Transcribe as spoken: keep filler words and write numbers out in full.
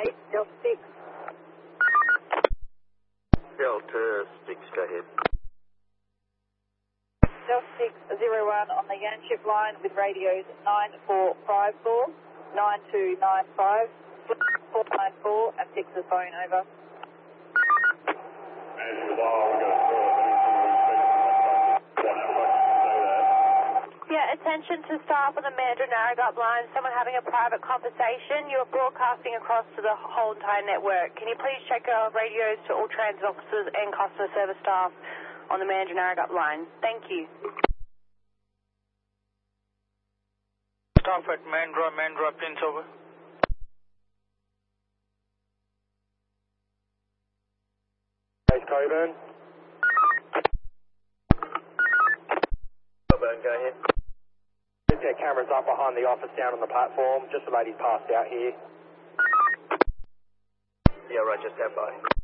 eight, Delta six. Delta six, go ahead. Delta six, zero one on the Yanship line with radios nine four five four, nine two nine five, four nine four, and fix the phone over. Yeah, attention to staff on the Mandurah-Narragansett line. Someone having a private conversation. You're broadcasting across to the whole entire network. Can you please check our radios to all transit officers and customer service staff on the Mandurah-Narragansett line? Thank you. Staff at Mandurah, Mandurah, pins over. Hey, Coburn. Coburn, go ahead. Their cameras up behind the office down on the platform. Just the lady's passed out here. Yeah, right, just stand by.